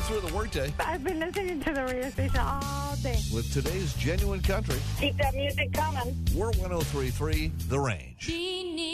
through the workday I've been listening to the radio station all day. with today's genuine country. Keep that music coming. We're 103.3 The Range.